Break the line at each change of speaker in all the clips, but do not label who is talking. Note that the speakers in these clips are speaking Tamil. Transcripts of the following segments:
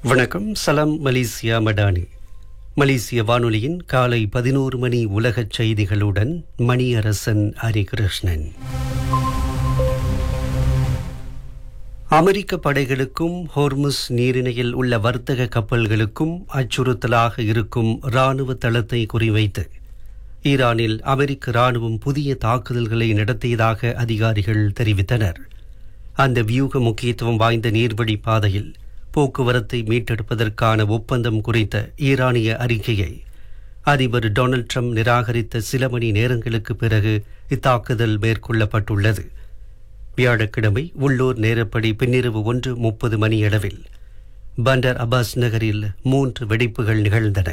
வணக்கம். சலாம் மலேசியா மடானி. மலேசிய வானொலியின் காலை 11 மணி உலகச் செய்திகளுடன் மணியரசன் ஹரிகிருஷ்ணன். அமெரிக்க படைகளுக்கும் ஹோர்முஸ் நீரிணையில் உள்ள வர்த்தக கப்பல்களுக்கும் அச்சுறுத்தலாக இருக்கும் இராணுவ தளத்தை குறிவைத்து ஈரானில் அமெரிக்க இராணுவம் புதிய தாக்குதல்களை நடத்தியதாக அதிகாரிகள் தெரிவித்தனர். அந்த வியூக முக்கியத்துவம் வாய்ந்த நீர்வழி பாதையில் போக்குவரத்தை மீட்டெடுப்பதற்கான ஒப்பந்தம் குறித்த ஈரானிய அறிக்கையை அதிபர் டொனால்ட் ட்ரம்ப் நிராகரித்த சில மணி நேரங்களுக்கு பிறகு இத்தாக்குதல் மேற்கொள்ளப்பட்டுள்ளது. வியாழக்கிழமை உள்ளூர் நேரப்படி பின்னிரவு 1:30 மணியளவில் பண்டர் அப்பாஸ் நகரில் 3 வெடிப்புகள் நிகழ்ந்தன.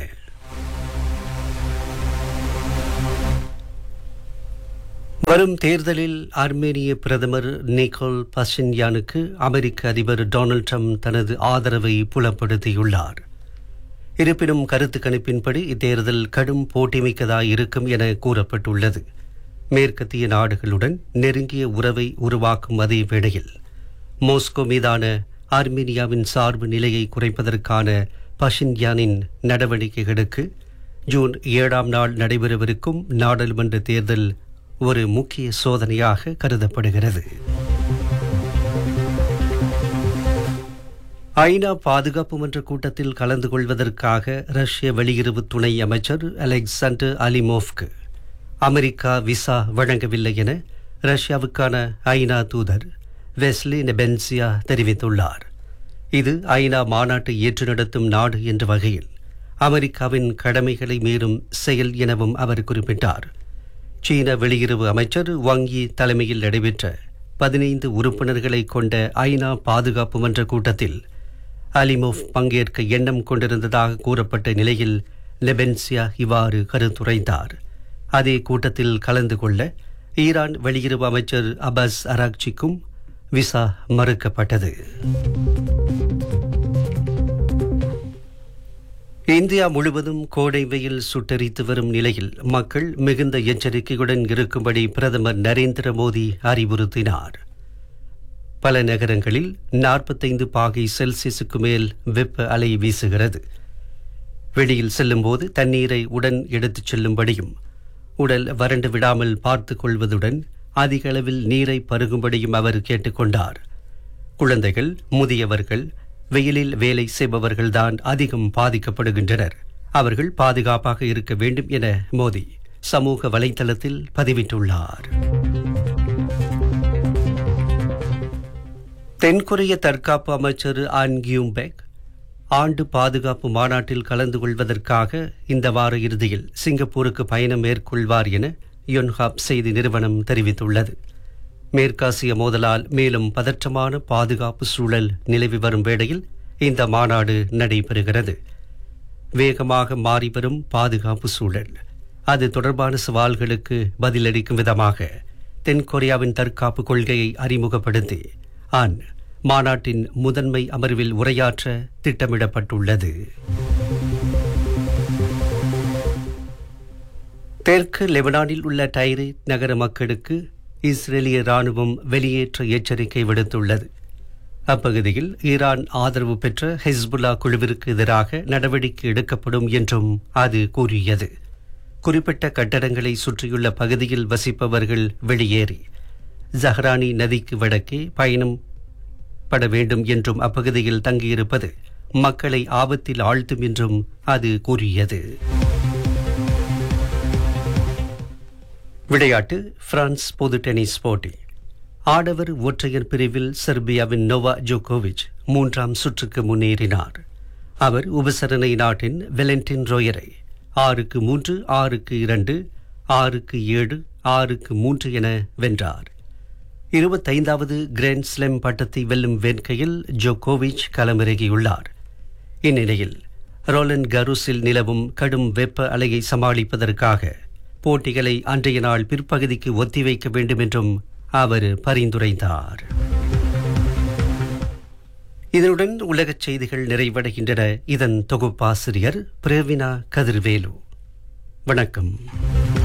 வரும் தேர்தலில் ஆர்மேனிய பிரதமர் நிக்கோல் பஷின்யானுக்கு அமெரிக்க அதிபர் டொனால்ட் ட்ரம்ப் தனது ஆதரவை புலப்படுத்தியுள்ளார். இருப்பினும் கருத்து கணிப்பின்படி இத்தேர்தல் கடும் போட்டிமிக்கதாயிருக்கும் என கூறப்பட்டுள்ளது. மேற்கத்திய நாடுகளுடன் நெருங்கிய உறவை உருவாக்கும் அதே வேளையில் மாஸ்கோ மீதான ஆர்மேனியாவின் சார்பு நிலையை குறைப்பதற்கான பஷின்யானின் நடவடிக்கைகளுக்கு ஜூன் 7ஆம் நாள் நடைபெறவிருக்கும் நாடாளுமன்ற தேர்தல் ஒரு முக்கிய சோதனையாக கருதப்படுகிறது. ஐநா பாதுகாப்பு மன்ற கூட்டத்தில் கலந்து கொள்வதற்காக ரஷ்ய வெளியுறவு துணை அமைச்சர் அலெக்சாண்டர் அலிமோவ்க்கு அமெரிக்கா விசா வழங்கவில்லை என ரஷ்யாவுக்கான ஐநா தூதர் வெஸ்லி நெபென்சியா தெரிவித்துள்ளார். இது ஐநா மாநாட்டை ஏற்று நடத்தும் நாடு என்ற வகையில் அமெரிக்காவின் கடமைகளை மீறும் செயல் எனவும் அவர் குறிப்பிட்டார். சீன வெளியுறவு அமைச்சர் வாங் யி தலைமையில் நடைபெற்ற 15 உறுப்பினர்களை கொண்ட ஐநா பாதுகாப்பு மன்ற கூட்டத்தில் அலிமோவ் பங்கேற்க எண்ணம் கொண்டிருந்ததாக கூறப்பட்ட நிலையில் லெபென்சியா இவ்வாறு கருத்துரைத்தார். அதே கூட்டத்தில் கலந்து கொள்ள ஈரான் வெளியுறவு அமைச்சர் அப்பாஸ் அராக்சிக்கும் விசா மறுக்கப்பட்டது. இந்தியா முழுவதும் கோடை வெயில் சுட்டெரித்து வரும் நிலையில் மக்கள் மிகுந்த எச்சரிக்கையுடன் இருக்கும்படி பிரதமர் நரேந்திர மோடி அறிவுறுத்தினார். பல நகரங்களில் 45 பாகை செல்சியஸுக்கு மேல் வெப்ப அலை வீசுகிறது. வெளியில் செல்லும்போது தண்ணீரை உடன் எடுத்துச் செல்லும்படியும் உடல் வறண்டு விடாமல் பார்த்துக் கொள்வதுடன் அதிக அளவில் நீரை பருகும்படியும் அவர் கேட்டுக்கொண்டார். குழந்தைகள், முதியவர்கள், வெயிலில் வேலை செய்பவர்கள்தான் அதிகம் பாதிக்கப்படுகின்றனர். அவர்கள் பாதுகாப்பாக இருக்க வேண்டும் என மோடி சமூக வலைதளத்தில் பதிவிட்டுள்ளார். தென்கொரிய தற்காப்பு அமைச்சர் ஆன் கியூம்பெக் ஆண்டு பாதுகாப்பு மாநாட்டில் கலந்து கொள்வதற்காக இந்த வார இறுதியில் சிங்கப்பூருக்கு பயணம் மேற்கொள்வார் என யோன்ஹாப் செய்தி நிறுவனம் தெரிவித்துள்ளது. மேற்காசிய மோதலால் மேலும் பதற்றமான பாதுகாப்பு சூழல் நிலவி வரும் வேளையில் இந்த மாநாடு நடைபெறுகிறது. வேகமாக மாறிவரும் பாதுகாப்பு சூழல், அது தொடர்பான சவால்களுக்கு பதிலளிக்கும் விதமாக தென்கொரியாவின் தற்காப்பு கொள்கையை அறிமுகப்படுத்தி ஆன் மாநாட்டின் முதன்மை அமர்வில் உரையாற்ற திட்டமிடப்பட்டுள்ளது. தெற்கு லெபனானில் உள்ள டைரேட் நகர மக்களுக்கு இஸ்ரேலிய ராணுவம் வெளியேற்ற எச்சரிக்கை விடுத்துள்ளது. அப்பகுதியில் ஈரான் ஆதரவு பெற்ற ஹெஸ்புல்லா குழுவிற்கு எதிராக நடவடிக்கை எடுக்கப்படும் என்றும் அது கூறியது. குறிப்பிட்ட கட்டடங்களை சுற்றியுள்ள பகுதியில் வசிப்பவர்கள் வெளியேறி ஜஹ்ரானி நதிக்கு வடக்கே பயணம் பட வேண்டும் என்றும் அப்பகுதியில் தங்கியிருப்பது மக்களை ஆபத்தில் ஆழ்த்தும் என்றும் அது கூறியது. விளையாட்டு. பிரான்ஸ் பொது டென்னிஸ் போட்டி. ஆடவர் ஒற்றையர் பிரிவில் செர்பியாவின் நோவாக் ஜோகோவிச் 3ஆம் சுற்றுக்கு முன்னேறினார். அவர் உபசரணை நாட்டின் வெலண்டின் ரோயரை 6-3, 6-2, 6-7, 6-3 என வென்றார். 25வது கிராண்ட் ஸ்லாம் பட்டத்தை வெல்லும் வேட்கையில் ஜோகோவிச் களமிறங்கியுள்ளார். இந்நிலையில் ரோலண்ட் கரூஸில் நிலவும் கடும் வெப்ப அலையை சமாளிப்பதற்காக போட்டிகளை அன்றைய நாள் பிற்பகுதிக்கு ஒத்திவைக்க வேண்டும் என்றும் அவர் பரிந்துரைத்தார். இதனுடன் உலகச் செய்திகள் நிறைவடைகின்றன. இதன் தொகுப்பாசிரியர் பிரேவினா கதிர்வேலு. வணக்கம்.